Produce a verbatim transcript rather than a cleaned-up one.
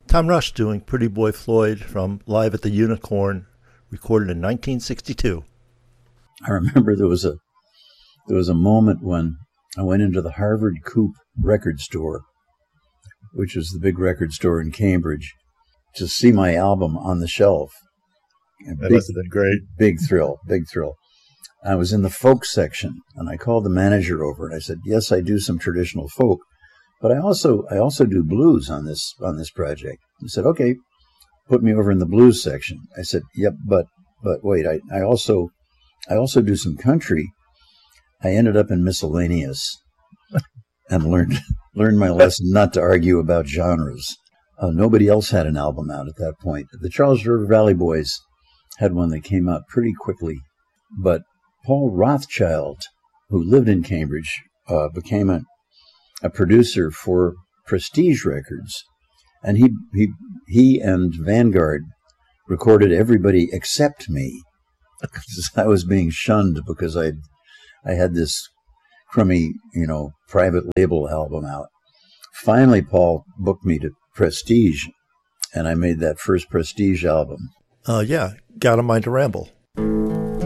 Tom Rush doing Pretty Boy Floyd from Live at the Unicorn, recorded in nineteen sixty-two. I remember there was a there was a moment when I went into the Harvard Coop record store, which was the big record store in Cambridge, to see my album on the shelf. That big, must have been great. Big thrill, big thrill. I was in the folk section, and I called the manager over, and I said, "Yes, I do some traditional folk, but I also I also do blues on this on this project." He said, "Okay, put me over in the blues section." I said, "Yep, but but wait, I, I also I also do some country." I ended up in miscellaneous and learned learned my lesson not to argue about genres. Uh, nobody else had an album out at that point. The Charles River Valley Boys had one that came out pretty quickly, but Paul Rothchild, who lived in Cambridge, uh, became a, a producer for Prestige Records, and he he he and Vanguard recorded everybody except me. I was being shunned because I I had this crummy, you know, private label album out. Finally, Paul booked me to Prestige, and I made that first Prestige album. Uh, yeah, Got a Mind to Ramble.